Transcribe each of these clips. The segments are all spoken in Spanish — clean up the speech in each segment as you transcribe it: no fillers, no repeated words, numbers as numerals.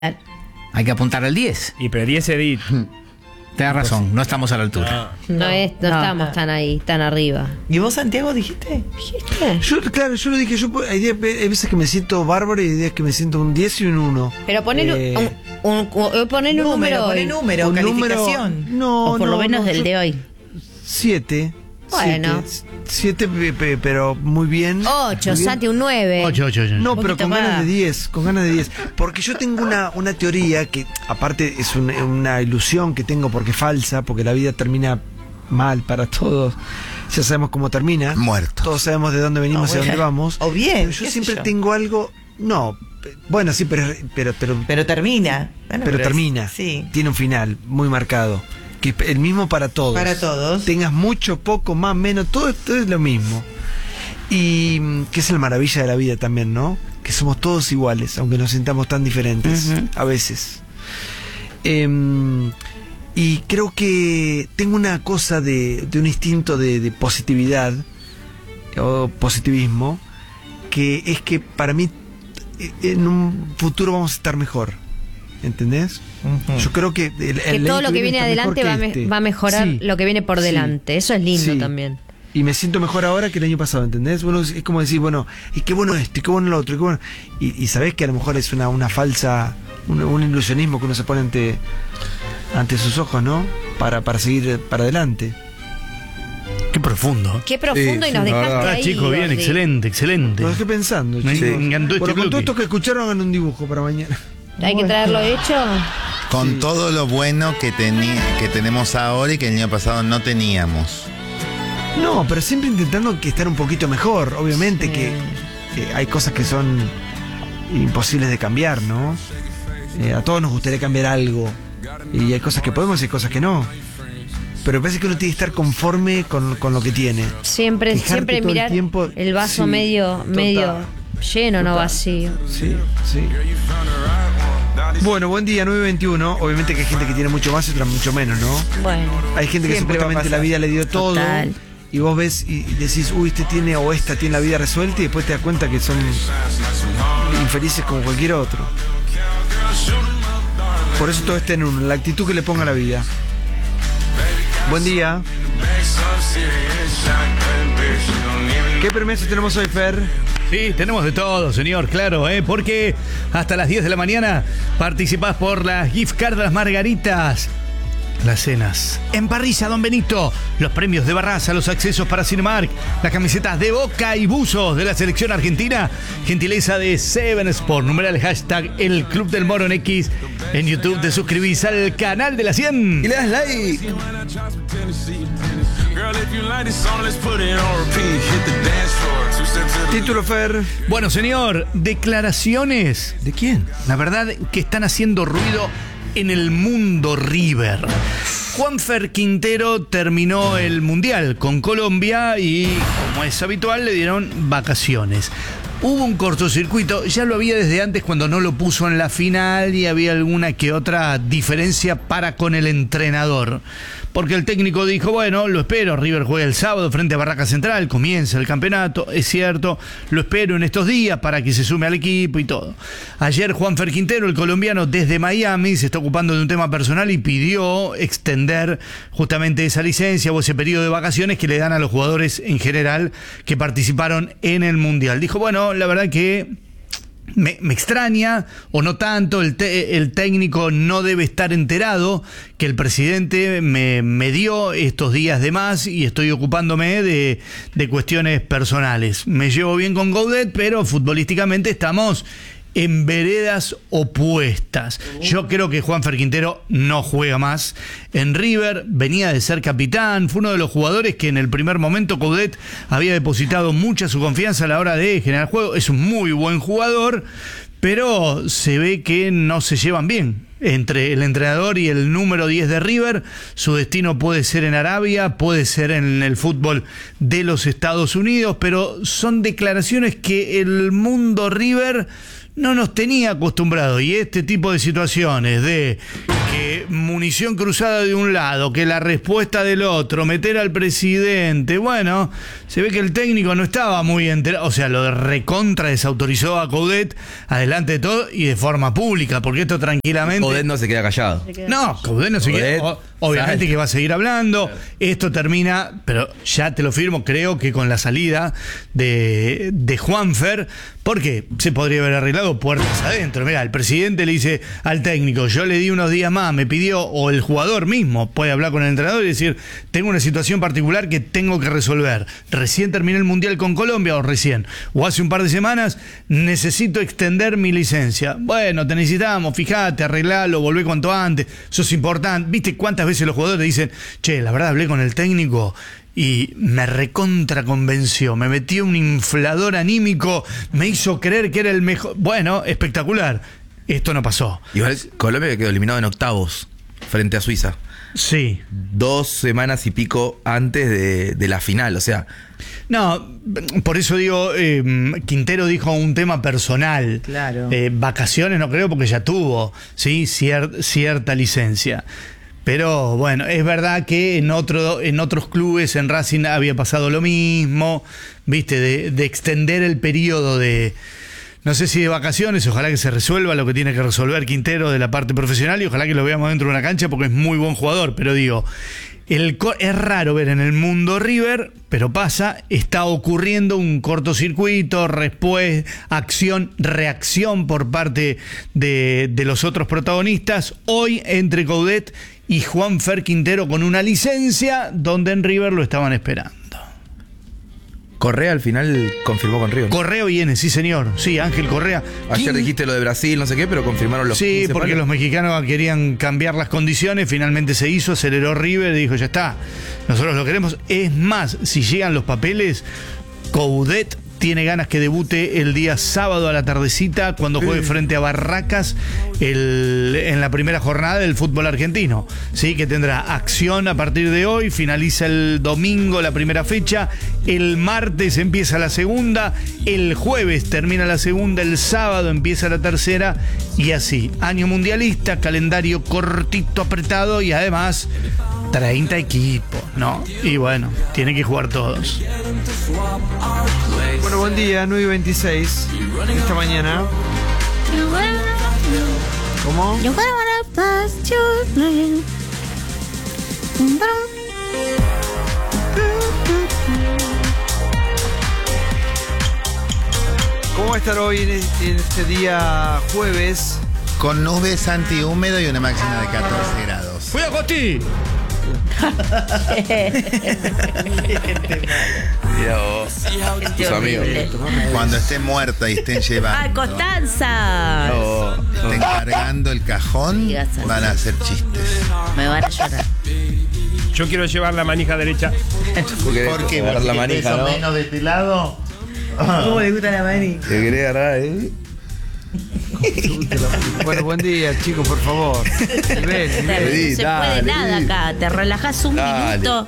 Hay que apuntar al 10. Y pero 10 Edith. Tenés razón, no estamos a la altura. No estamos tan ahí, tan arriba. ¿Y vos, Santiago, dijiste? ¿Dijiste? Yo lo dije, hay veces que me siento bárbaro y hay días que me siento un 10 y un 1. Pero ponele ponele un número hoy. Número, Un calificación. No, O por lo menos del yo- de hoy. 7. Bueno. 7, pero muy bien. 8, Muy bien. Santi, un 9. 8. No, Un pero poquito con ganas más. de 10, con ganas de 10. Porque yo tengo una teoría que, aparte, es una ilusión que tengo porque es falsa, porque la vida termina mal para todos. Ya sabemos cómo termina. Muertos. Todos sabemos de dónde venimos y a dónde vamos. O bien, Pero yo qué sé siempre yo. tengo algo. No, bueno, sí, pero Pero termina. Bueno, pero es- termina. Sí. Tiene un final muy marcado. Que el mismo para todos. Para todos. Tengas mucho, poco, más, menos, todo esto es lo mismo. Y que es la maravilla de la vida también, ¿no? Que somos todos iguales, aunque nos sintamos tan diferentes a veces. Y creo que tengo una cosa de un instinto de positividad o positivismo, que es que para mí en un futuro vamos a estar mejor. ¿Entendés? Yo creo que Que todo lo que viene está mejor adelante que va a mejorar Sí, lo que viene por sí, delante. Eso es lindo sí. también. Y me siento mejor ahora que el año pasado, ¿entendés? Bueno, es como decir, bueno, y qué bueno esto, y qué bueno lo otro, y qué bueno. Y sabés que a lo mejor es una falsa, un ilusionismo que uno se pone ante sus ojos, ¿no? Para seguir para adelante. Qué profundo. Qué profundo y nos dejaste ahí. Chicos, bien, Gordi. excelente. Lo dejé pensando, Me chicos. encantó este Bueno, con bloque. todo esto que escucharon, hagan un dibujo para mañana. Hay que traerlo hecho. Con todo lo bueno que tenemos ahora y que el año pasado no teníamos. No, pero siempre intentando que estar un poquito mejor. Obviamente que hay cosas que son imposibles de cambiar, ¿no? A todos nos gustaría cambiar algo. Y hay cosas que podemos y hay cosas que no. Pero me parece que uno tiene que estar conforme con lo que tiene. Siempre Fijarte todo el mirar tiempo, el vaso sí, medio total. lleno, no Total. vacío. Sí, sí. Bueno, buen día, 9:21. Obviamente que hay gente que tiene mucho más y otra mucho menos, ¿no? Bueno, Hay gente que Siempre va a supuestamente la pasar. vida le dio todo. Total. Y vos ves y decís, uy, este tiene o esta tiene la vida resuelta, y después te das cuenta que son infelices como cualquier otro. Por eso todo está en uno, la actitud que le ponga a la vida. Buen día. ¿Qué permisos tenemos hoy, Fer? Sí, tenemos de todo, señor, claro, porque hasta las 10 de la mañana participás por las gift cards de las Margaritas. Las cenas en Parrilla Don Benito, los premios de Barraza, los accesos para Cinemark, las camisetas de Boca y buzos de la selección argentina, gentileza de Seven Sport, numeral hashtag El Club del Moro en X, en YouTube te suscribís al canal de la 100 Y le das like. Título, Fer. Bueno, señor, declaraciones. ¿De quién? La verdad que están haciendo ruido en el mundo River. Juanfer Quintero terminó el Mundial con Colombia y, como es habitual, le dieron vacaciones. Hubo un cortocircuito, ya lo había desde antes cuando no lo puso en la final y había alguna que otra diferencia para con el entrenador. Porque el técnico dijo, bueno, lo espero, River juega el sábado frente a Barraca Central, comienza el campeonato, es cierto, lo espero en estos días para que se sume al equipo y todo. Ayer Juanfer Quintero, el colombiano desde Miami, se está ocupando de un tema personal y pidió extender justamente esa licencia o ese periodo de vacaciones que le dan a los jugadores en general que participaron en el Mundial. Dijo, bueno, la verdad que me extraña, o no tanto, el técnico no debe estar enterado que el presidente me dio estos días de más y estoy ocupándome de cuestiones personales. Me llevo bien con Gaudet, pero futbolísticamente estamos en veredas opuestas. Yo creo que Juanfer Quintero no juega más en River, venía de ser capitán, fue uno de los jugadores que en el primer momento Coudet había depositado mucha su confianza a la hora de generar juego. Es un muy buen jugador, pero se ve que no se llevan bien entre el entrenador y el número 10 de River. Su destino puede ser en Arabia, puede ser en el fútbol de los Estados Unidos, pero son declaraciones que el mundo River no nos tenía acostumbrados, y este tipo de situaciones de que munición cruzada de un lado, que la respuesta del otro, meter al presidente. Bueno, se ve que el técnico no estaba muy enterado. O sea, lo de recontra desautorizó a Coudet adelante de todo y de forma pública, porque esto tranquilamente. Coudet no se queda callado. No, Coudet no se Coudet, queda. Obviamente sale. que va a seguir hablando. Esto termina, pero ya te lo firmo, creo que con la salida de Juanfer, porque se podría haber arreglado puertas adentro. Mira, el presidente le dice al técnico, yo le di unos días más, me pidió, o el jugador mismo puede hablar con el entrenador y decir, tengo una situación particular que tengo que resolver. Recién terminé el Mundial con Colombia, o hace un par de semanas, necesito extender mi licencia. Bueno, te necesitamos, fíjate, arreglalo, volvé cuanto antes, eso es importante. ¿Viste cuántas veces los jugadores dicen, che, la verdad hablé con el técnico y me recontra convenció, me metió un inflador anímico, me hizo creer que era el mejor? Bueno, espectacular. Esto no pasó. Igual Colombia quedó eliminado en octavos frente a Suiza. Sí. 2 semanas y pico antes de la final, o sea. No, por eso digo, Quintero dijo un tema personal. Claro. Vacaciones no creo porque ya tuvo, ¿sí? Cierta licencia. Pero bueno, es verdad que en otros clubes, en Racing había pasado lo mismo, ¿viste? De extender el periodo de, no sé si de vacaciones, ojalá que se resuelva lo que tiene que resolver Quintero de la parte profesional y ojalá que lo veamos dentro de una cancha porque es muy buen jugador, pero digo, es raro ver en el mundo River, pero pasa, está ocurriendo un cortocircuito, acción, reacción por parte de los otros protagonistas, hoy entre Coudet y Juanfer Quintero con una licencia donde en River lo estaban esperando. Correa al final confirmó con River. Correa viene, sí señor, sí, Ángel Correa. Ayer dijiste lo de Brasil, no sé qué, pero confirmaron los 15 Sí, porque palos. los mexicanos querían cambiar las condiciones, finalmente se hizo, aceleró River y dijo, ya está, nosotros lo queremos. Es más, si llegan los papeles, Coudet tiene ganas que debute el día sábado a la tardecita cuando juegue frente a Barracas en la primera jornada del fútbol argentino. Sí, que tendrá acción a partir de hoy, finaliza el domingo la primera fecha, el martes empieza la segunda, el jueves termina la segunda, el sábado empieza la tercera y así. Año mundialista, calendario cortito, apretado y además 30 equipos, ¿no? Y bueno, tienen que jugar todos. Bueno, buen día, 9:26 esta mañana. ¿Cómo? ¿Cómo va a estar hoy en este día jueves? Con nubes antihúmedo y una máxima de 14 grados. ¡Cuidado, Costi! Mira vos, tus amigos. Cuando esté muerta y estén llevando, Constanza! No. estén cargando el cajón, Digas así. van a hacer chistes. Me van a llorar. Yo quiero llevar la manija derecha. ¿Por qué? Agarrar la Porque manija, peso ¿no? menos de este lado. ¿Cómo le gusta la mani? Te querés agarrar, Bueno, buen día, chicos, por favor. Nivel. No Sí, se dale, puede nada sí. acá. Te relajás un Dale. minuto.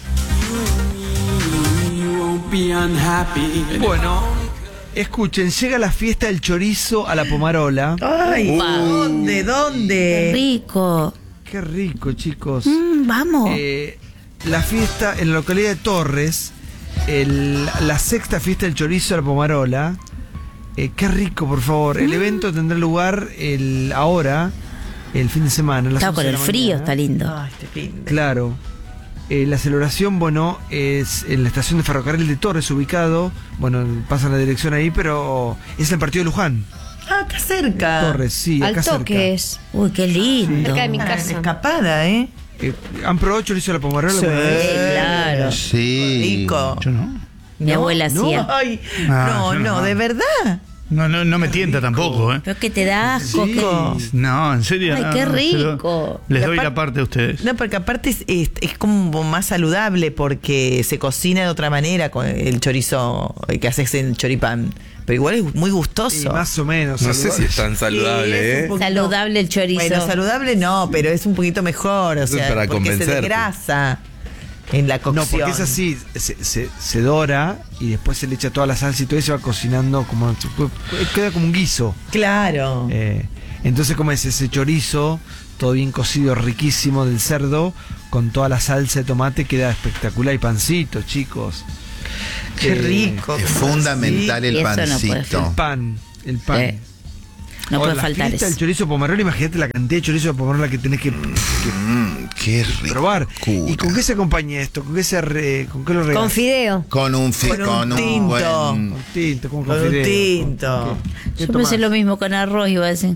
Bueno, escuchen, llega la fiesta del chorizo a la Pomarola. Ay, ¿dónde? Qué ¿Dónde? rico. Qué rico, chicos. Vamos. La fiesta en la localidad de Torres, la sexta fiesta del chorizo a la Pomarola. Qué rico, por favor. El evento tendrá lugar ahora, el fin de semana. a las Está 11 con de el la frío, mañana. está lindo. Ay, este fin de- Claro. La celebración, bueno, es en la estación de ferrocarril de Torres, ubicado. Bueno, pasan la dirección ahí, pero es el partido de Luján. Ah, acá cerca. Torres, sí, Al acá cerca. toque es. Uy, qué lindo. Acá en mi Ah, casa. escapada, ¿eh? ¿Han probado chorizo a la Pomarola? Sí. alguna vez? Claro. Sí. Rico. Yo no. Mi abuela hacía. Ay, Ah, yo no, no. de verdad. No me tienta tampoco, ¿eh? Pero que te da asco. Sí. que- No, en serio. Ay, no, qué no, rico. Les Y doy aparte- la parte a ustedes. No, porque aparte es como más saludable porque se cocina de otra manera con el chorizo que haces en choripán. Pero igual es muy Sí, gustoso. más o menos. No sé si es tan Sí, saludable, es un poquito- Saludable el chorizo. Bueno, saludable no, pero es un poquito mejor. O Eso es sea, para porque se convencerte. desgrasa en la cocción. No, porque es así, se dora y después se le echa toda la salsa y todo eso, se va cocinando como queda como un guiso. Claro. Entonces comes ese chorizo, todo bien cocido, riquísimo del cerdo, con toda la salsa de tomate, queda espectacular. Y pancito, chicos. Qué rico. Es fundamental Y el eso no puede pancito. El pan. No Ahora, puede faltar la fiesta eso. del chorizo pomarola, imagínate la cantidad de chorizo de pomarola que tenés que Qué rico. probar. ¿Y con qué se acompaña esto? ¿Con qué lo regas? Con fideo. Con un tinto. buen. Con tinto, como Con un fideo. tinto. ¿Qué Yo tomás? pensé lo mismo con arroz, iba a decir.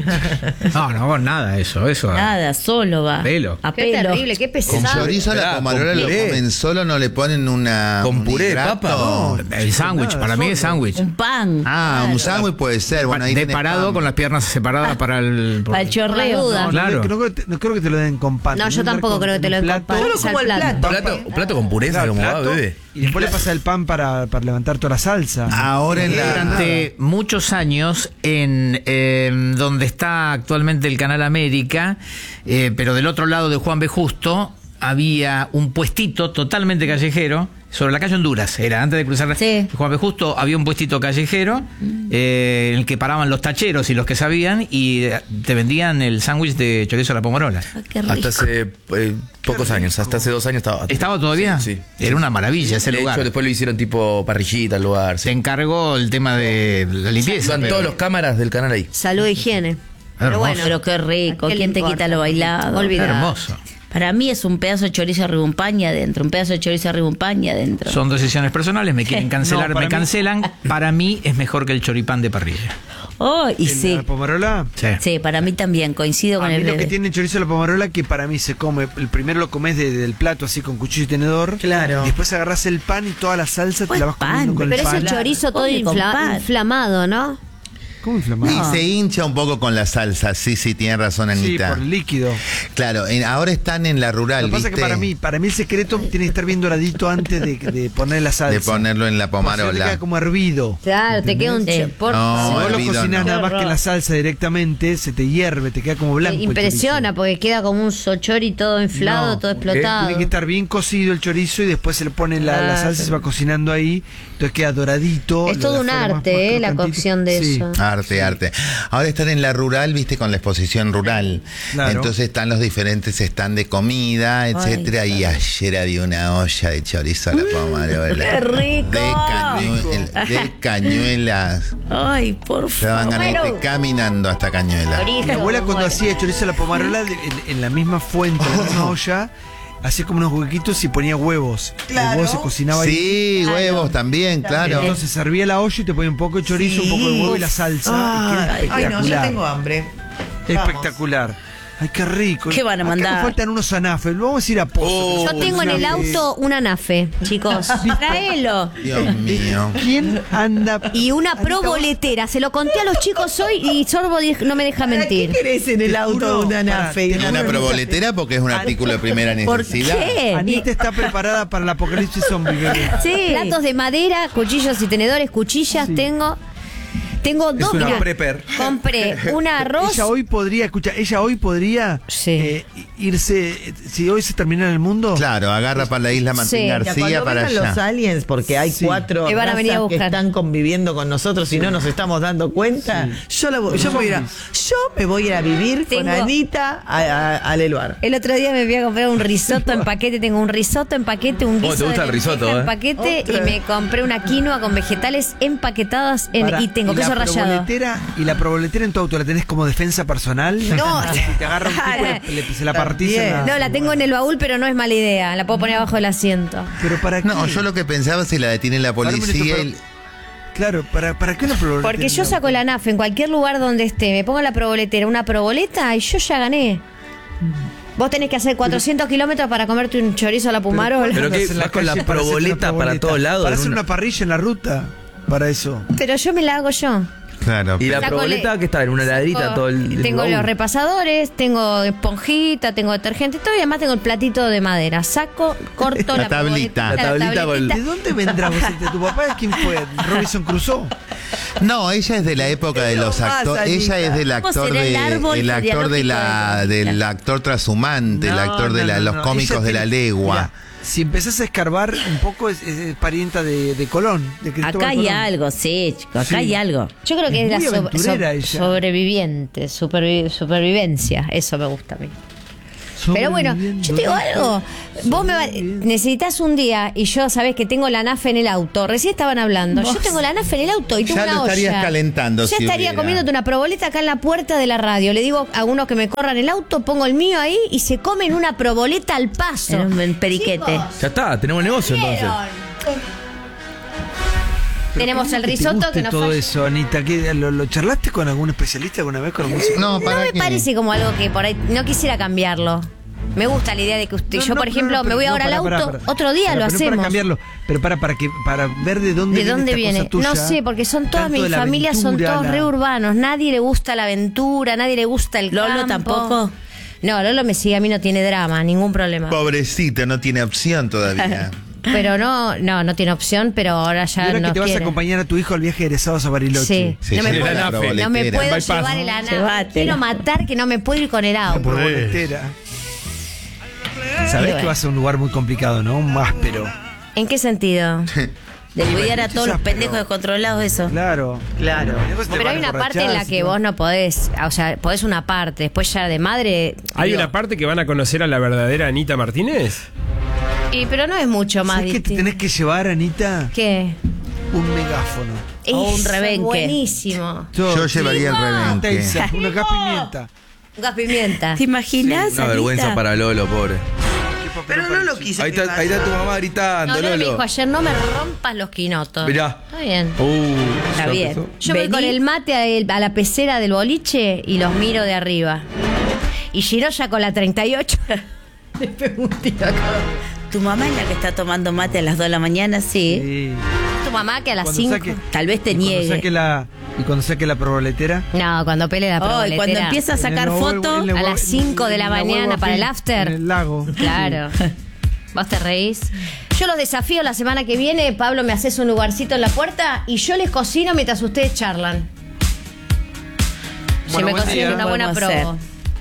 No, nada, eso. Nada, solo va. Pelo. A Qué pelo. terrible, qué Con pesado. chorizo a la Esperá, pomarola con lo puré. comen solo, no le ponen Con un puré de hidrato. papa. No. El sándwich, Nada, para mí es solo. sándwich. Un pan. Un sándwich puede ser. Bueno, ahí De tenés parado pan. con las piernas separadas para el. Para el chorreo. Por las dudas. Claro. No creo que te lo den con pan. No, Te yo deben dar tampoco creo que te lo den con pan. Solo Es como al el plato. Plato con pureza, Claro, como va, plato, bebé. y después le pasa el pan para levantar toda la salsa. Ahora en la. Durante muchos años en donde está actualmente el Canal América, pero del otro lado de Juan B. Justo, había un puestito totalmente callejero sobre la calle Honduras. Era antes de cruzar Sí. Juan B. Justo, había un puestito callejero en el que paraban los tacheros y los que sabían y te vendían el sándwich de chorizo a la pomarola. Ay, qué rico. Hasta hace pocos años, hasta hace 2 años estaba. ¿Estaba todavía? Sí. Era una maravilla ese De lugar. hecho, después lo hicieron tipo parrillita al lugar. Se Sí. encargó el tema de la limpieza. Están pero- todos los cámaras del canal ahí. Salud e higiene. Pero Hermoso. bueno, Pero qué rico. ¿a qué ¿Quién le te importa? quita lo bailado? Olvidado. Hermoso. Para mí es un pedazo de chorizo arriba un pan y adentro. Un pedazo de chorizo arriba un pan y adentro. Son decisiones personales, me quieren cancelar, No, para me mí- cancelan. Para mí es mejor que el choripán de parrilla. Oh, y ¿En sí. la pomarola? Sí. Sí, para mí también. Coincido A con mí el lo que bebé. tiene el chorizo de la pomarola, que para mí se come, el primero lo comes del plato así con cuchillo y tenedor. Claro. Y después agarras el pan y toda la salsa Pues te la vas comiendo pan, con Pero el pan. ese chorizo todo Come con pan. inflamado, ¿no? ¿Cómo inflamado? Y se hincha un poco con la salsa. Sí, tiene razón, Sí, Anita. por el líquido. Claro, ahora están en la rural, Lo que pasa es ¿viste? que para mí el secreto tiene que estar bien doradito antes de poner la salsa. De ponerlo en la Porque si no te pomarola. queda como hervido. Claro, te queda un... ¿Entendés? por No, Si favor. vos lo hervido cocinás no. nada más Qué que la horror. salsa directamente, se te hierve, te queda como blanco. el Impresiona chorizo. porque queda como un sochori todo inflado, No, todo explotado. Tiene que estar bien cocido el chorizo y después se le pone la salsa, se va cocinando ahí, entonces queda doradito. Es todo un arte, la cocción de eso. Arte. Ahora están en la rural, viste, con la exposición rural. Claro. Entonces están los diferentes stands de comida, etcétera. Y ayer había una olla de chorizo a la pomarola. ¡Qué rico! De cañuelas. Ay, por Se daban favor. ganas de ir caminando hasta Cañuelas. Chorizo, Mi abuela como cuando es. hacía chorizo a la pomarola en la misma fuente, en la misma olla, hacía como unos huequitos y ponía huevos. Claro. El huevo se cocinaba ahí. Sí, huevos también, claro. Entonces servía la olla y te ponía un poco de chorizo, un poco de huevo y la salsa. y queda Ay, no, espectacular. ya tengo hambre. Espectacular. Ay, qué rico. ¿Qué van a Acá mandar? nos faltan unos anafes. Vamos a ir a Pozo. Yo tengo en el auto una nafe, chicos. Traelo. Dios mío. ¿Quién anda? Y una proboletera. Se lo conté a los chicos hoy y Sorbo no me deja ¿Para mentir. ¿Qué querés en el auto de una Pará, nafe? tengo Una proboletera porque es un artículo de primera ¿Por necesidad. qué? Anita está preparada para el apocalipsis zombie, bebé. Sí. Platos de madera, cuchillos y tenedores, cuchillas tengo. Tengo dos. una mirá, prepper. compré un arroz. Ella hoy podría Sí. irse, si hoy se terminara el mundo. Claro, agarra para la isla Martín Sí. García Cuando para vengan los allá. aliens, porque hay Sí. 4 Que van a venir a razas que buscar. están conviviendo con nosotros y no nos estamos dando cuenta, yo me voy a ir a vivir con Tengo- Anita al Eluar. El otro día me fui a comprar un risotto en paquete. Tengo un risotto en paquete, un ¿Te guiso gusta de el risotto, lenteja en eh? paquete Otra. y me compré una quinoa con vegetales empaquetadas Pará, y tengo y queso la rallado. proboletera- ¿Y la proboletera en tu auto la tenés como defensa personal? No. Si te agarra un tipo, se la partís en la- No, la tengo en el baúl, pero no es mala idea. La puedo poner abajo del asiento. Pero para qué? No, yo lo que pensaba si la detiene la policía. Ahora, Claro, ¿para qué una proboletera? Porque yo en el saco auto? la NAF en cualquier lugar donde esté, me pongo la proboletera, una proboleta y yo ya gané. Vos tenés que hacer 400 kilómetros para comerte un chorizo a la pumarola. Pero Andas qué, en la vas con la calle para hacerte una proboleta para proboleta. todos lados. Para en hacer una- una parrilla en la ruta. Para eso. Pero yo me la hago yo. Claro. Y la Saco proboleta le- que está en una heladita todo el Tengo baúl. los repasadores, tengo esponjita, tengo detergente, todo y además tengo el platito de madera. Saco, corto La la tablita. proboleta, La tablita con el- ¿De dónde vendrá vos? ¿Tu papá quién fue? ¿Robinson Crusoe? No, ella es de la época de los más, actores. Anita. Ella es del ¿Cómo actor será el árbol el actor genealógico de la del actor trashumante, el actor de los cómicos de la legua. si empezás a escarbar un poco, es parienta de Colón. De Cristóbal Acá hay Colón. algo, sí, chicos, acá hay algo. Yo creo que Es es muy la aventurera ella. sobreviviente, supervivencia. Eso me gusta a mí. Pero bueno, yo te digo algo. Vos necesitas un día y yo sabés que tengo la nafe en el auto. Recién estaban hablando. Yo tengo la nafe en el auto y tengo Ya una lo olla. estarías calentando, Ya si estaría hubiera. comiéndote una proboleta acá en la puerta de la radio. Le digo a uno que me corran el auto, pongo el mío ahí y se comen una proboleta al paso. En un periquete. Chicos, Ya está, tenemos negocio entonces. ¿vieron? Pero Tenemos ¿cómo el te risotto guste que nos todo falla? eso, Anita? ¿Lo charlaste con algún especialista alguna vez? ¿Con algún psicólogo? No, No ¿para me qué? parece como algo que por ahí no quisiera cambiarlo. Me gusta la idea de que usted, yo por ejemplo me voy ahora al auto, otro día lo Para hacemos. cambiarlo, pero para ver de dónde ¿De dónde viene esta viene? cosa No tuya. sé, porque son todas Tanto mis de la familias, son aventura, todos re urbanos. Nadie le gusta la aventura, nadie le gusta el Lolo campo. tampoco. No, Lolo me sigue, a mí no tiene drama, ningún problema. Pobrecito, no tiene opción todavía. Pero no tiene opción, pero ahora Y ya ahora no que te vas a quiere. acompañar a tu hijo al viaje de egresados a Bariloche. Sí, Se no me lleva puedo, la no me proboletera. puedo Bypass. llevar el anao. Llévatela. Quiero matar que no me puedo ir con el La auto. proboletera. Sabés que vas a un lugar muy complicado, ¿no? Un áspero. ¿En qué sentido? De cuidar a Bariloche todos es los áspero. pendejos descontrolados, eso. Claro. Claro. Después te Pero van hay a una parte en la emborrachar, que vos no podés, o sea, podés una parte, después ya de madre. ¿Hay digo, una parte que van a conocer a la verdadera Anita Martínez? pero no es mucho más ¿Sabés que te distinto. tenés que llevar, Anita? ¿Qué? Un megáfono. O un Eso, rebenque. Buenísimo. Yo llevaría el rebenque. Taser, una gas pimienta. Un gas pimienta. ¿Te imaginas? Una vergüenza Anita? para Lolo, pobre. Pero no lo quise. Ahí que está tu vaya. mamá gritando, No, Lolo me Lolo. dijo ayer, no me rompas los quinotos. Mirá. Está bien. Está ya bien. empezó. Yo voy Vení. con el mate a la pecera del boliche y los miro de arriba. Y Giroya con la 38. Le pego un tiro acá. Tu mamá es la que está tomando mate a las 2 de la mañana, sí. Sí. Tu mamá que a las Cuando 5. saque- Tal vez te y cuando niegue. saque la proboletera. No, cuando pele la Oh, y proboletera. cuando empieza a sacar fotos. a las 5 de la mañana para el after. En el lago. Claro. ¿Vos te reís? Yo los desafío la semana que viene. Pablo, me haces un lugarcito en la puerta y yo les cocino mientras ustedes charlan. Si Bueno, me buen cocinan día. una buena Podemos probo.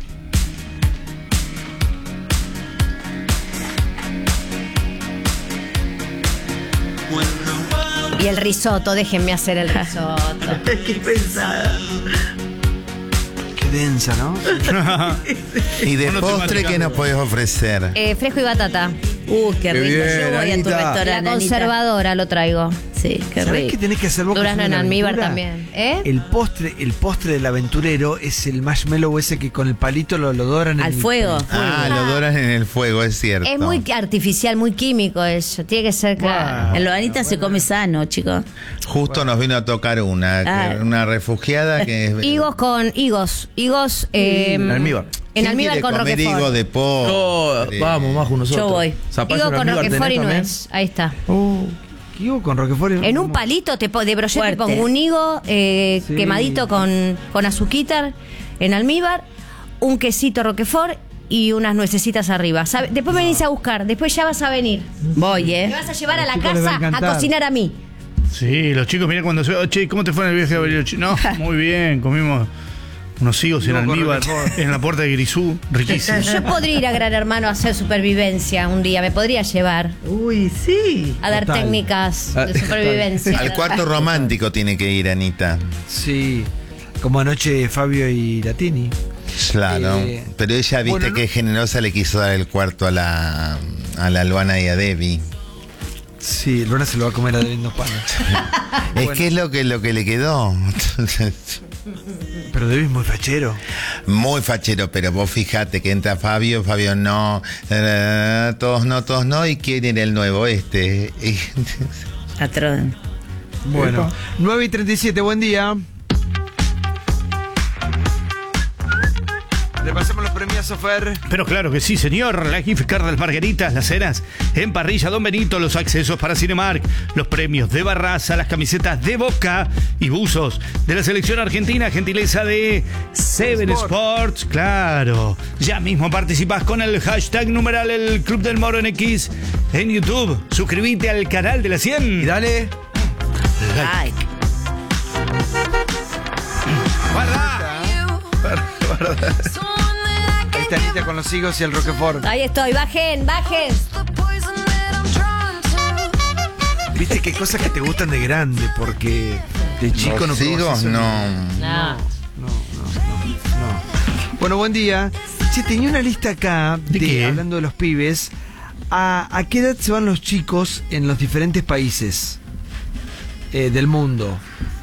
Y el risotto, déjenme hacer el risotto. Qué pensada. Qué densa, ¿no? Y de Vos no te postre, vas ¿qué nos podés ofrecer? Fresco y batata. Qué rico. bien, Yo voy a tu Anita. La restaurante, Anita. conservadora lo traigo. Sí, qué ¿Sabés rico. qué tenés que hacer vos? que Durazno sos de en la almíbar aventura? también. ¿Eh? El postre del aventurero es el marshmallow ese que con el palito lo doran en Al el- fuego. Ah, lo doran en el fuego, es cierto. Es muy artificial, muy químico eso. Tiene que ser claro. En lo Anita se come sano, chicos. Justo nos vino a tocar una refugiada que es... Higos con higos. Higos. En almíbar. En ¿Quién almíbar quiere con comer higo roquefort. de postre? Vamos, Maju, nosotros. Yo voy. Zapallo Higo en con almíbar roquefort y tenés nuez. Ahí está. ¿Qué higo con roquefort? En un palito de brochete Fuerte. pongo un higo Sí. quemadito con azuquitar en almíbar, un quesito roquefort y unas nuecesitas arriba. Después venís a buscar, después ya vas a venir. Voy, Me vas a llevar a la chicos les va a casa a encantar. cocinar a mí. Sí, los chicos, miren cuando se... Che, ¿cómo te fue en el viaje a Bariloche? No, muy bien, comimos unos higos en Higo con almíbar roquefort. en la puerta de Grisú, riquísimo. Yo podría ir a Gran Hermano a hacer supervivencia un día, me podría llevar Uy, sí. a dar Total. técnicas de supervivencia. Al cuarto romántico tiene que ir, Anita. Sí. Como anoche Fabio y Latini. Claro. Eh, Pero ella, viste bueno, ¿no? que generosa, le quiso dar el cuarto a la Luana y a Debbie. Sí, Luna se lo va a comer a David dos panes. Es que es lo que le quedó. Pero David es muy fachero. Muy fachero, pero vos fijate que entra Fabio no, todos no, y quién era el nuevo este. Patrón. Bueno, 9:37, buen día. Le pasamos los premios, Sofer. Pero claro que sí, señor. La gift card del Margaritas, las cenas en Parrilla Don Benito, los accesos para Cinemark, los premios de Barraza, las camisetas de Boca y buzos de la selección argentina, gentileza de Seven Sports. Claro. Ya mismo participás con el hashtag numeral el Club del Moro en X en YouTube. Suscríbete al canal de la 100. Y dale. Ay, Ahí está Anita con los higos y el Roquefort. Ahí estoy, bajen. Viste que hay cosas que te gustan de grande, porque de chico no sigo, probás eso. no. No. Bueno, buen día. Che, tenía una lista acá, ¿De qué? hablando de los pibes. ¿A qué edad se van los chicos en los diferentes países del mundo?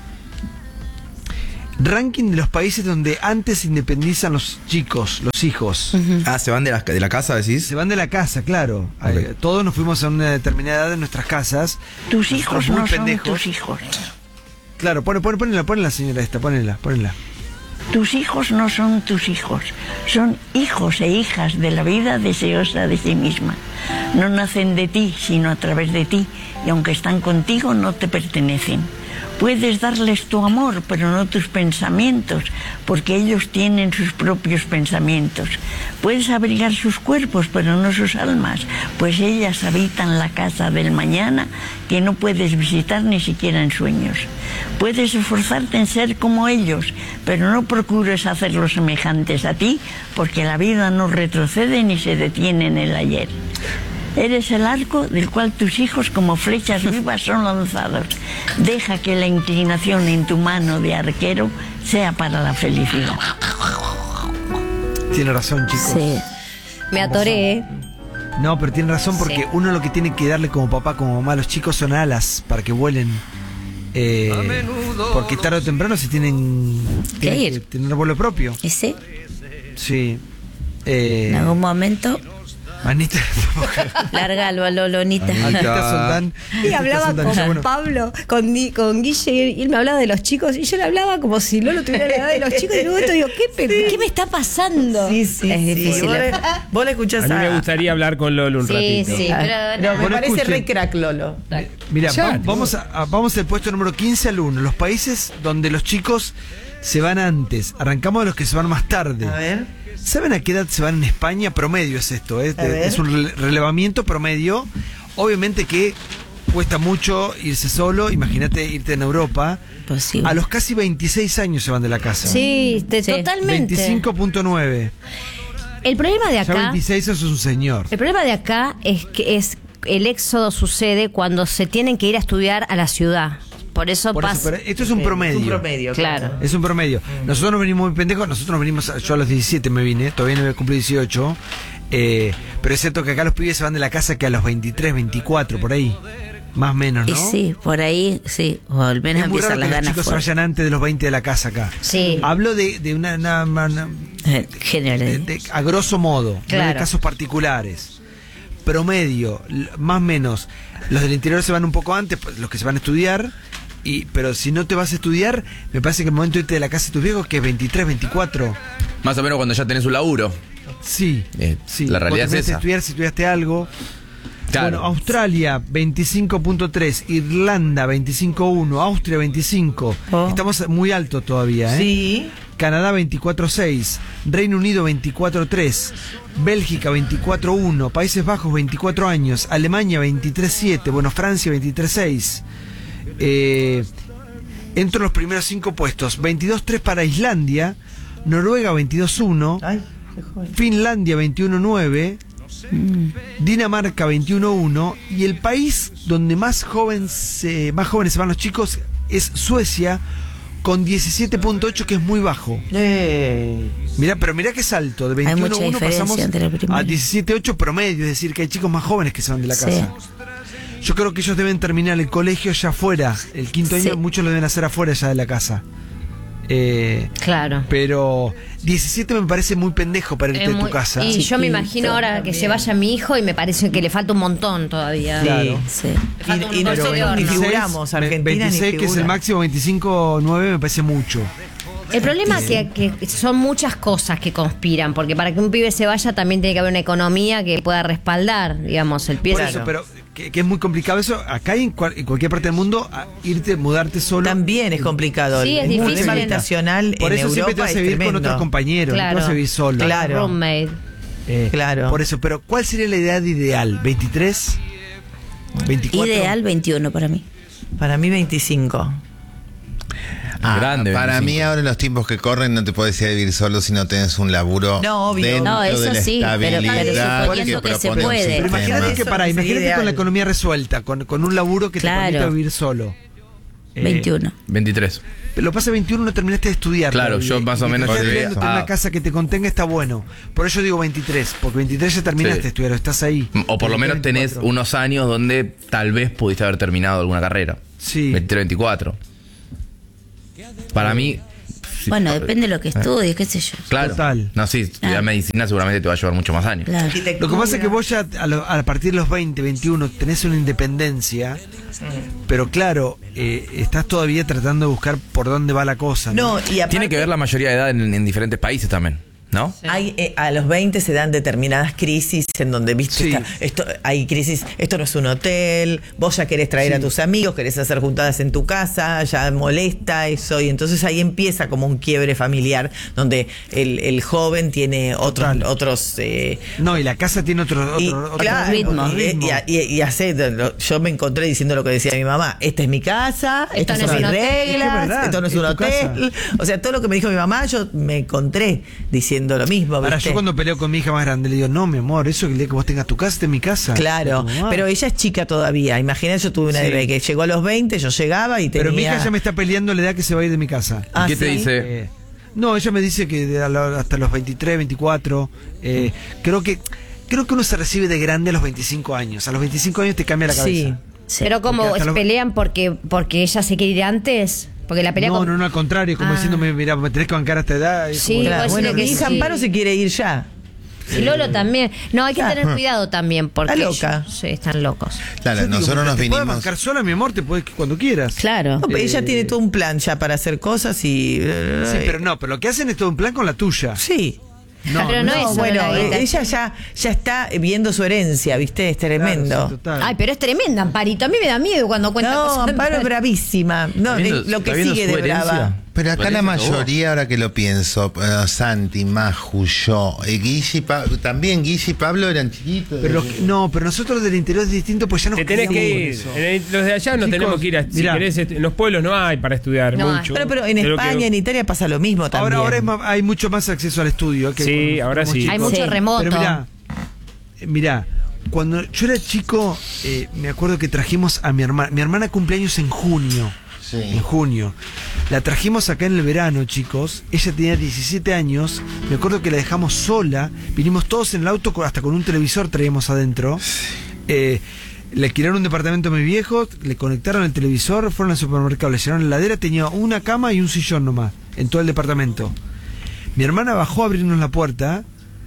Ranking de los países donde antes se independizan los chicos, los hijos. ¿Se van de la casa, decís? Se van de la casa, claro. Ok. Todos nos fuimos a una determinada edad en nuestras casas. Tus hijos Nosotros muy no son pendejos. tus hijos. Claro, ponela, señora esta, ponela. Tus hijos no son tus hijos. Son hijos e hijas de la vida deseosa de sí misma. No nacen de ti, sino a través de ti. Y aunque están contigo, no te pertenecen. Puedes darles tu amor, pero no tus pensamientos, porque ellos tienen sus propios pensamientos. Puedes abrigar sus cuerpos, pero no sus almas, pues ellas habitan la casa del mañana que no puedes visitar ni siquiera en sueños. Puedes esforzarte en ser como ellos, pero no procures hacerlos semejantes a ti, porque la vida no retrocede ni se detiene en el ayer. Eres el arco del cual tus hijos como flechas vivas son lanzados. Deja que la inclinación en tu mano de arquero sea para la felicidad. Tiene razón, chicos. Sí. Me atoré, ¿eh? No, pero tiene razón porque Sí. uno lo que tiene que darle como papá, como mamá a los chicos son alas para que vuelen. Porque tarde o temprano se tienen Que que ir. tener vuelo propio. Ese, Sí. en algún momento, Manita. lárgalo a Lolonita. Manita Soldán. Y hablaba con Bueno, Pablo, con Guille, y él me hablaba de los chicos, y yo le hablaba como si Lolo tuviera la edad de los chicos, y luego digo, ¿qué me está pasando? Sí, sí, Es sí. difícil. Vos le escuchás A mí me gustaría hablar con Lolo un Sí, ratito. sí, pero Pero me Bueno, parece escuchen. re crack, Lolo. Mira, Ya, vamos al puesto número 15 al 1. Los países donde los chicos se van antes. Arrancamos de los que se van más tarde. A ver. ¿Saben a qué edad se van en España? Promedio es esto, A ver. es un relevamiento promedio. Obviamente que cuesta mucho irse solo, imagínate irte en Europa. Posible. A los casi 26 años se van de la casa. sí, Sí. totalmente. 25.9. El problema de Ya acá, 26 eso es un señor. el problema de acá es que el éxodo sucede cuando se tienen que ir a estudiar a la ciudad. Por eso Por eso, pasa. pero esto es un promedio. Un promedio, Claro. Es un promedio. Nosotros nos venimos muy pendejos. Nosotros nos venimos. Yo a los 17 me vine. Todavía no había cumplido 18. Pero es cierto que acá los pibes se van de la casa que a los 23, 24, por ahí. Más o menos, ¿no? Y sí, por ahí, sí. O al menos Es muy raro empiezan las que los ganas chicos se fuertes. vayan antes de los 20 de la casa acá. Sí. Hablo de General. a grosso modo, no Claro. de casos particulares. Promedio, más o menos. Los del interior se van un poco antes, pues, los que se van a estudiar. Pero si no te vas a estudiar, me parece que el momento de irte de la casa de tus viejos, que es 23, 24. Más o menos cuando ya tenés un laburo. Sí, sí. La realidad Vos te es metes a esa. estudiar si estudiaste algo. Claro. Bueno, Australia 25.3, Irlanda 25.1, Austria 25. Oh. Estamos muy alto todavía, ¿eh? Sí. Canadá 24.6, Reino Unido 24.3, Bélgica 24.1, Países Bajos 24 años, Alemania 23.7, bueno, Francia 23.6. Entro en los primeros 5 puestos, 22.3 para Islandia, Noruega 22.1, Ay, qué joven. Finlandia 21.9, Dinamarca 21.1 y el país donde más jóvenes se van los chicos es Suecia con 17.8, que es muy bajo. Mirá, pero mirá que salto, de Hay mucha 21.1 diferencia pasamos entre la primera. a 17.8 promedio, es decir, que hay chicos más jóvenes que se van de la Sí. casa. Yo creo que ellos deben terminar el colegio ya afuera, el quinto año, Sí. muchos lo deben hacer afuera ya de la casa. Claro. Pero 17 me parece muy pendejo para irte Es de tu muy- casa. Y yo me imagino ahora que se vaya mi hijo y me parece que le falta un montón todavía. Claro. Sí. Le falta un Y montón pero de bueno, ni horno. figuramos, Argentina 26, ni que es el figura. máximo, 25.9 me parece mucho. El problema es que son muchas cosas que conspiran, porque para que un pibe se vaya también tiene que haber una economía que pueda respaldar, digamos, el pie. Por eso, pero que es muy complicado eso. Acá y en cualquier parte del mundo, mudarte solo. También es complicado. Sí, es el difícil. problema habitacional Por en eso siempre te Europa vas es a vivir con tremendo. otros compañeros, Claro. no te vas a vivir solo. Claro. Roommate. Claro. Por eso, pero ¿cuál sería la edad ideal? ¿23? ¿24? Ideal 21 para mí. Para mí 25. Grande, Para 25. mí ahora en los tiempos que corren no te puedes ir a vivir solo si no tenés un laburo No, obvio. dentro No, eso de la sí, pero estabilidad suponiendo que se propone un puede. Pero sistema. imagínate que Sería imagínate ideal. con la economía resuelta, con un laburo que Claro. te permita vivir solo. 21. 23. Pero lo pasa 21 no terminaste de estudiar. Claro, todavía. yo más o Y menos te quedas llegué estudiando, tener a- una casa que te contenga está bueno. Por eso digo 23, porque 23 ya terminaste Sí. de estudiar, estás ahí. O por lo menos 23, tenés 24. unos años donde tal vez pudiste haber terminado alguna carrera. Sí. 23, 24. Para mí... sí, Bueno, depende de lo que ¿Eh? estudies, qué sé yo. Claro. Total. No, sí, estudiar medicina seguramente te va a llevar muchos más años. Claro. Lo que pasa es que vos ya a partir de los 20, 21 tenés una independencia, pero claro, estás todavía tratando de buscar por dónde va la cosa. No, y aparte, Tiene que ver la mayoría de edad en diferentes países también, ¿no? hay, a los 20 se dan determinadas crisis en donde, viste, Sí. hay crisis, esto no es un hotel, vos ya querés traer a tus amigos, querés hacer juntadas en tu casa, ya molesta eso, y entonces ahí empieza como un quiebre familiar, donde el joven tiene Total. otros No, y la casa tiene otro claro, ritmo. y yo me encontré diciendo lo que decía mi mamá, esta es mi casa, Esto estas no son es mis un hotel. Es que es reglas, verdad, esto no es es un tu hotel, o sea, todo lo que me dijo mi mamá, yo me encontré diciendo lo mismo, Ahora, ¿viste? yo cuando peleo con mi hija más grande le digo, no, mi amor, eso que vos tengas tu casa, esta es mi casa. Claro, Como, pero ella es chica todavía. Imagínate, yo tuve una Sí. bebé que llegó a los 20, yo llegaba y tenía... Pero mi hija ya me está peleando la edad que se va a ir de mi casa. Ah, ¿Qué te ¿sí? dice? No, ella me dice que hasta los 23, 24. Creo que uno se recibe de grande a los 25 años. A los 25 años te cambia la cabeza. Sí. Pero como Porque hasta lo- pelean porque ella se quiere ir antes, porque la pelea No, con... no, al contrario, como Ah. diciéndome, mira, me tenés que bancar a esta edad. Es Sí, como- Claro, vos bueno, decís mi que hija sí. Amparo se quiere ir ya. Y Lolo también. No, hay que tener cuidado también, porque Está loca. sí, están locos. Claro, Yo digo, nosotros nos te puedes vinimos. bancar sola, mi amor, te puedes cuando quieras. Claro. No, pero ella tiene todo un plan ya para hacer cosas y... Sí, pero lo que hacen es todo un plan con la tuya. Sí. Ah, pero no es solo bueno, la guita. ella ya está viendo su herencia, ¿viste? Es tremendo. Claro, sí, total. Ay, pero es tremenda, Amparito. A mí me da miedo cuando cuenta No, cosas. Amparo es bravísima. No, ¿Está viendo- lo que está viendo sigue su de brava. herencia? Pero acá la Parece que mayoría, ahora que lo pienso, Santi, Maju, yo, Guille y Pablo, también Guille y Pablo eran chiquitos. Pero pero nosotros del interior es distinto, pues ya nos Te tenés que criamos ir. con eso. Los de allá nos Chicos, tenemos que ir. Si mirá. querés, en los pueblos no hay para estudiar No hay. mucho. Pero en De lo que- España, en Italia pasa lo mismo también. Ahora hay mucho más acceso al estudio. Sí, ahora sí. Hay mucho remoto. Pero mirá, cuando yo era chico, me acuerdo que trajimos a mi hermana. Mi hermana cumple años en junio. Sí. En junio. La trajimos acá en el verano, chicos. Ella tenía 17 años. Me acuerdo que la dejamos sola. Vinimos todos en el auto, hasta con un televisor traíamos adentro. Le alquilaron un departamento a mi viejo, le conectaron el televisor, fueron al supermercado, le llenaron la heladera, tenía una cama y un sillón nomás, en todo el departamento. Mi hermana bajó a abrirnos la puerta,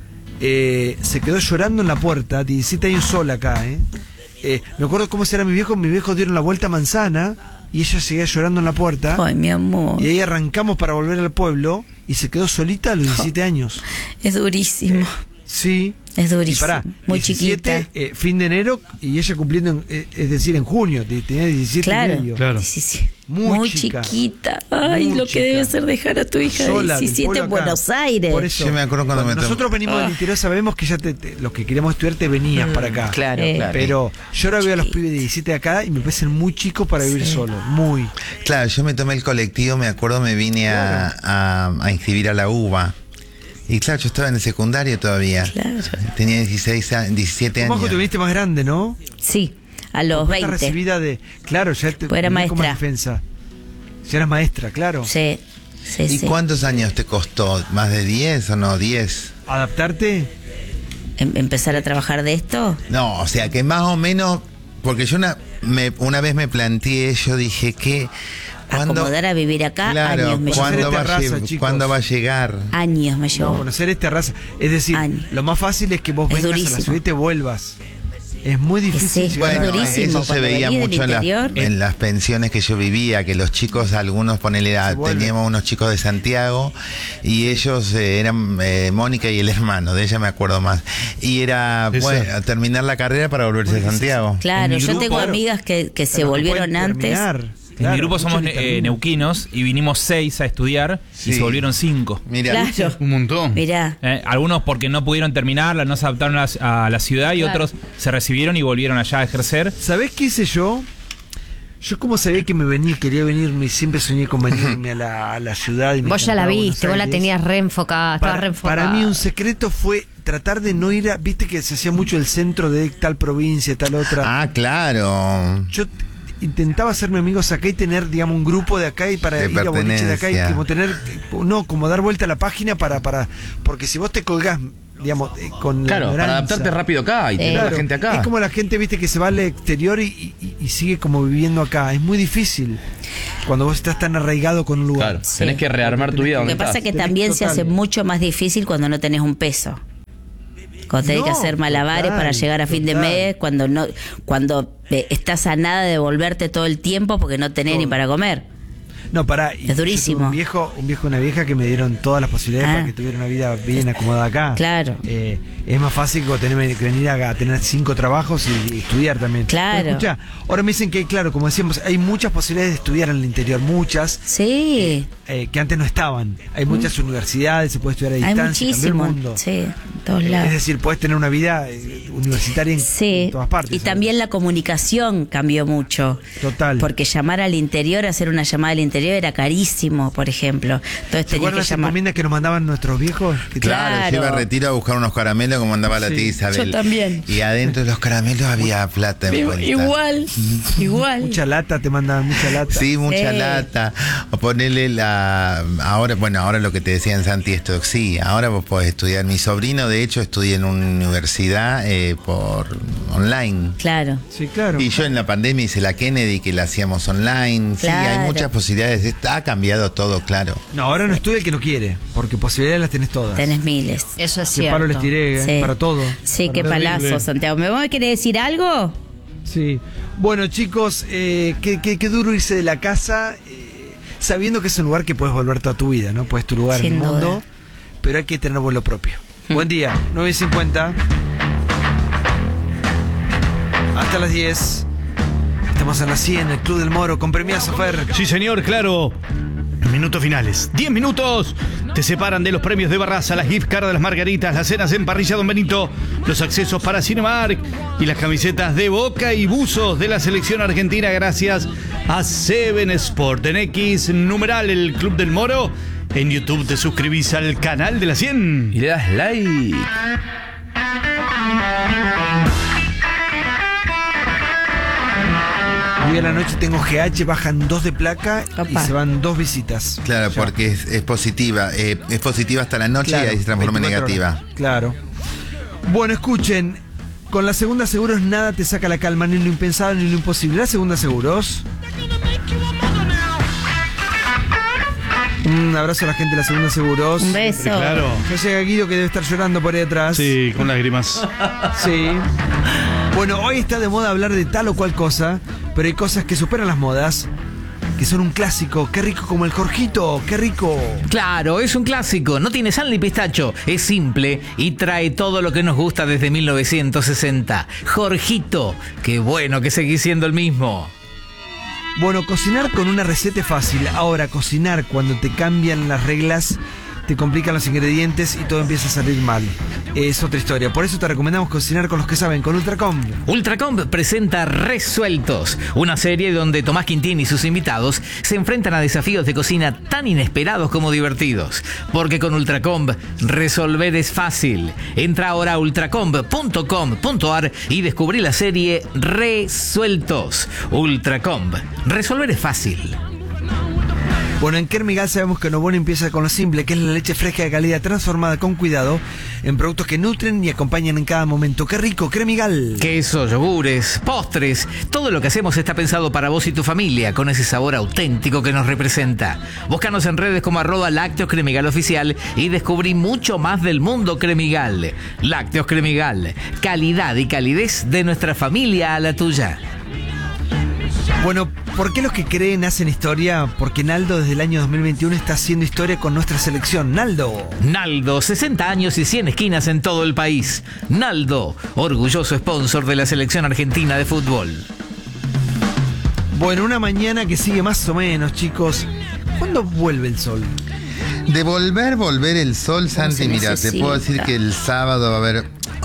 se quedó llorando en la puerta, 17 años sola acá, me acuerdo cómo era mi viejo dieron la vuelta a manzana y ella seguía llorando en la puerta. Ay, mi amor. Y ahí arrancamos para volver al pueblo y se quedó solita a los 17 años. Es durísimo. Sí. Es Y durísimo. pará, Muy 17, chiquita. fin de enero y ella cumpliendo, es decir, en junio, tenía 17 Claro. y medio. Claro. Sí, sí. Muy Muy chica. chiquita. Ay, Muy lo que chica. debe ser dejar a tu hija Sola, de del 17 pueblo en acá. Buenos Aires. Por eso, Yo me acuerdo cuando me nosotros venimos del interior, sabemos que ya los que queríamos estudiar te venías para acá. Claro, claro. Pero yo ahora veo a los pibes de 17 acá y me parecen muy chicos para vivir solo. Muy. Claro, yo me tomé el colectivo, me acuerdo, me vine a inscribir a la UBA. Y claro, yo estaba en el secundario todavía. Claro. Tenía 17 Majo, años. te viniste más grande, ¿no? Sí, a los Porque estás 20. recibida de. Claro, ya te Pues era venís con más maestra. defensa. Ya eras maestra, claro. Sí, sí, ¿Y sí. cuántos años te costó? ¿Más de 10 o no? 10. ¿Adaptarte? ¿Empezar a trabajar de esto? No, o sea que más o menos, porque yo una vez me planteé, yo dije que Acomodar a vivir acá, claro, años me ¿cuándo llevó. va a lle- ¿cuándo va a llegar? Años me llevó. No, conocer esta raza. Es decir, Años. lo más fácil es que vos Es vengas a la durísimo. ciudad y te vuelvas. Es muy difícil. Sí, llegar a- es durísimo. Eso se Cuando veía venís del mucho interior. en las pensiones que yo vivía, que los chicos, algunos, ponele, Se vuelven. teníamos unos chicos de Santiago y ellos eran Mónica y el hermano, de ella me acuerdo más. Y era, bueno, terminar la carrera para volverse a Santiago. Claro, En mi yo grupo, tengo claro. amigas que se Pero no volvieron pueden antes. terminar. En Claro, mi grupo somos muchos que terminan. neuquinos y vinimos 6 a estudiar y Sí. se volvieron 5. Mira, Claro. Un montón. Mirá. Algunos porque no pudieron terminarla, no se adaptaron a la ciudad y Claro. otros se recibieron y volvieron allá a ejercer. ¿Sabés qué hice yo? Yo como sabía que quería venirme, siempre soñé con venirme a la ciudad. Y vos ya la viste, vos la tenías reenfocada, estabas reenfocada. Para mí un secreto fue tratar de no ir viste que se hacía mucho el centro de tal provincia, tal otra. Ah, claro. Yo intentaba hacerme amigos acá y tener, digamos, un grupo de acá y para de ir a boliche de acá y como tener, como dar vuelta a la página porque si vos te colgás, digamos, con claro, la para adaptarte rápido acá y tener la gente acá. Es como la gente, viste, que se va al exterior y sigue como viviendo acá. Es muy difícil cuando vos estás tan arraigado con un lugar. Claro, tenés que rearmar tu vida. Lo que pasa es que también se hace mucho más difícil cuando no tenés un peso. Cuando tenés que hacer malabares para llegar a fin de mes, cuando estás a nada de volverte todo el tiempo porque no tenés ni para comer. No, pará. Es durísimo. Un viejo, una vieja que me dieron todas las posibilidades para que tuviera una vida bien acomodada acá. Claro. Es más fácil que venir a tener 5 trabajos y estudiar también. Claro. Pero escucha, ahora me dicen que, claro, como decíamos, hay muchas posibilidades de estudiar en el interior, muchas. Sí. Que antes no estaban. Hay muchas universidades, se puede estudiar a distancia. Hay muchísimo. El mundo. Sí, en todos lados. Es decir, puedes tener una vida universitaria en todas partes. Y también la comunicación cambió mucho. Total. Porque llamar al interior, hacer una llamada al interior era carísimo, por ejemplo. Entonces ¿te acuerdas las encomiendas que nos mandaban nuestros viejos? Claro, yo iba a Retiro a buscar unos caramelos como andaba la tía Isabel. Yo también. Y adentro de los caramelos había plata en cuenta. Igual. Mucha lata, te mandaban mucha lata. Sí, mucha lata. O ponerle ahora lo que te decía en Santi, esto sí, ahora vos podés estudiar. Mi sobrino, de hecho, estudia en una universidad por online. Claro. Sí, claro. Y yo en la pandemia hice la Kennedy, que la hacíamos online. Claro. Sí, hay muchas posibilidades. Ha cambiado todo, claro. No, ahora no estudia el que no quiere, porque posibilidades las tenés todas. Tenés miles. Eso es Qué cierto. palo les tiré, para todo. Sí, para qué palazo, Santiago. ¿Me querés decir algo? Sí. Bueno, chicos, qué duro irse de la casa sabiendo que es un lugar que puedes volver toda tu vida, ¿no? Pues tu lugar en el mundo, pero hay que tener vuelo propio. Buen día, 9:50. Hasta las 10. Estamos en la 100, el Club del Moro, con premiazo, Fer. Sí, señor, claro. Minutos finales. 10 minutos te separan de los premios de Barraza, las gift cards de las Margaritas, las cenas en Parrilla Don Benito, los accesos para Cinemark y las camisetas de Boca y buzos de la selección argentina gracias a Seven Sport. En X, numeral el Club del Moro. En YouTube te suscribís al canal de la 100. Y le das like. Hoy a la noche tengo GH, bajan 2 de placa y se van 2 visitas. Claro, porque es positiva. Es positiva hasta la noche, claro, y ahí se transforma en negativa. Horas. Claro. Bueno, escuchen. Con la Segunda Seguros nada te saca la calma, ni lo impensado ni lo imposible. La Segunda Seguros. Un abrazo a la gente de la Segunda Seguros. Un beso. Sí, claro. Ya llega Guido, que debe estar llorando por ahí atrás. Sí, con lágrimas. Sí. Bueno, hoy está de moda hablar de tal o cual cosa, pero hay cosas que superan las modas, que son un clásico. Qué rico como el Jorgito, qué rico. Claro, es un clásico, no tiene sal ni pistacho, es simple y trae todo lo que nos gusta desde 1960. Jorgito, qué bueno que seguís siendo el mismo. Bueno, cocinar con una receta es fácil. Ahora, cocinar cuando te cambian las reglas, te complican los ingredientes y todo empieza a salir mal. Es otra historia. Por eso te recomendamos cocinar con los que saben, con Ultracomb. Ultracomb presenta Resueltos, una serie donde Tomás Quintín y sus invitados se enfrentan a desafíos de cocina tan inesperados como divertidos. Porque con Ultracomb, resolver es fácil. Entra ahora a ultracomb.com.ar y descubrí la serie Resueltos. Ultracomb, resolver es fácil. Bueno, en Cremigal sabemos que lo bueno empieza con lo simple, que es la leche fresca de calidad transformada con cuidado en productos que nutren y acompañan en cada momento. ¡Qué rico, Cremigal! Queso, yogures, postres, todo lo que hacemos está pensado para vos y tu familia, con ese sabor auténtico que nos representa. Búscanos en redes como @Lácteos Cremigal Oficial y descubrí mucho más del mundo Cremigal. Lácteos Cremigal, calidad y calidez de nuestra familia a la tuya. Bueno, ¿por qué los que creen hacen historia? Porque Naldo desde el año 2021 está haciendo historia con nuestra selección. Naldo. Naldo, 60 años y 100 esquinas en todo el país. Naldo, orgulloso sponsor de la selección argentina de fútbol. Bueno, una mañana que sigue más o menos, chicos. ¿Cuándo vuelve el sol? De volver el sol, Santi, mira, te puedo decir que el sábado va a haber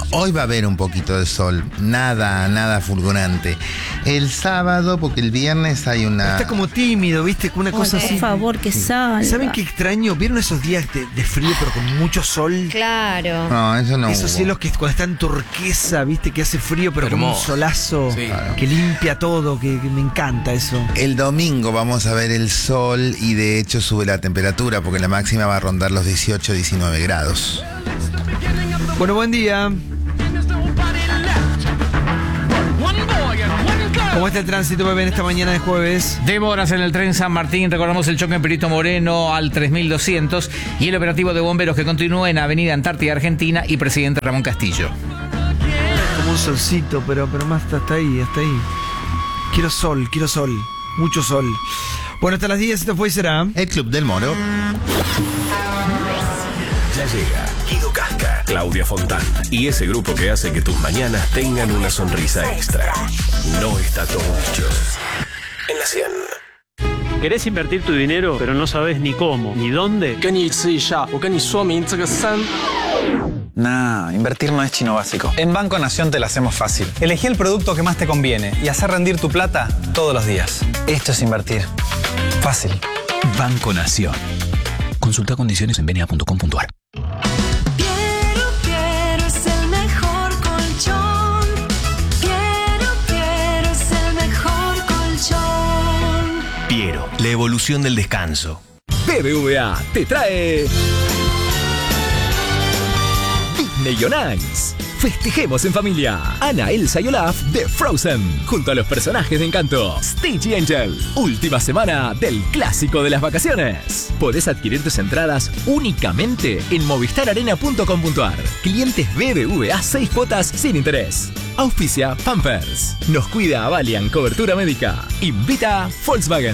Hoy va a haber un poquito de sol, nada fulgurante. El sábado, porque el viernes hay una... Está como tímido, ¿viste? Con una cosa así. Por favor, que salga. ¿Saben qué extraño? ¿Vieron esos días de frío pero con mucho sol? Claro. No, eso no Esos hubo. cielos que cuando están turquesa, ¿viste? Que hace frío pero como un Hermoso. solazo Sí. que limpia todo, que me encanta eso. El domingo vamos a ver el sol y de hecho sube la temperatura porque la máxima va a rondar los 18-19 grados. Bueno, buen día. ¿Cómo está el tránsito, bebé, en esta mañana de jueves? Demoras en el tren San Martín, recordamos el choque en Perito Moreno al 3200 y el operativo de bomberos que continúa en Avenida Antártida Argentina y Presidente Ramón Castillo. Como un solcito, pero más hasta ahí. Quiero sol, mucho sol. Bueno, hasta las 10 esto fue y será. El Club del Moro. Ya llega Guido Casca, Claudia Fontán y ese grupo que hace que tus mañanas tengan una sonrisa extra. No está todo dicho. En la 100. ¿Querés invertir tu dinero, pero no sabes ni cómo, ni dónde? Nah, invertir no es chino básico. En Banco Nación te lo hacemos fácil. Elegí el producto que más te conviene y hacer rendir tu plata todos los días. Esto es invertir. Fácil. Banco Nación. Consulta condiciones en bna.com.ar. Quiero es el mejor colchón. Quiero es el mejor colchón. Piero, la evolución del descanso. BBVA te trae Disney on Ice. Festejemos en familia. Ana, Elsa y Olaf de Frozen, junto a los personajes de Encanto. Stitch y Angel. Última semana del clásico de las vacaciones. Podés adquirir tus entradas únicamente en movistararena.com.ar. Clientes BBVA 6 cuotas sin interés. Auspicia Pampers. Nos cuida Avalian Cobertura Médica. Invita Volkswagen.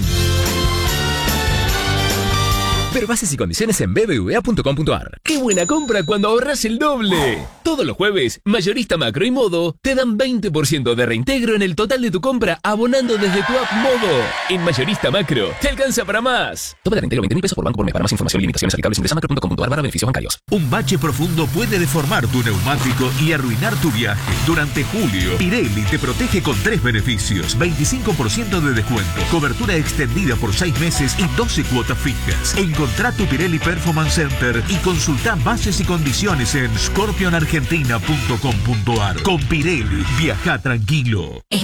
Ver bases y condiciones en bbva.com.ar. ¡Qué buena compra cuando ahorras el doble! Todos los jueves, Mayorista Macro y Modo te dan 20% de reintegro en el total de tu compra abonando desde tu app Modo. En Mayorista Macro, te alcanza para más. Tope de reintegro 20.000 pesos por banco por mes. Para más información y limitaciones aplicables ingresa macro.com.ar/beneficios bancarios. Un bache profundo puede deformar tu neumático y arruinar tu viaje. Durante julio, Pirelli te protege con 3 beneficios: 25% de descuento, cobertura extendida por 6 meses y 12 cuotas fijas. Encontrá tu Pirelli Performance Center y consultá bases y condiciones en scorpionargentina.com.ar. Con Pirelli, viaja tranquilo. Es